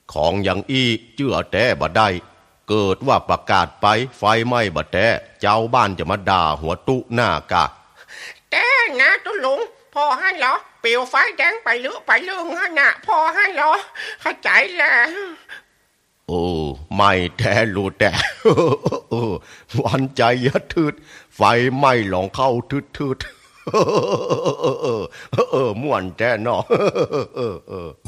ของอย่างอี้เจื้อแต่บ่ได้เกิดว่าประกาศไปไฟไหม้บ่แต่เจ้าบ้านจะมาด่าหัวตุหน้ากะแต่นะตุลุงพอให้เหรอเปลวไฟแดงไปเลืองฮะน่ะพอให้เหรอเข้าใจแล้วโอ้ไม่แต่รู้แต่วันใจยะทืดไฟไหม้หลองเข้าทืดม่วนแต่เนาะ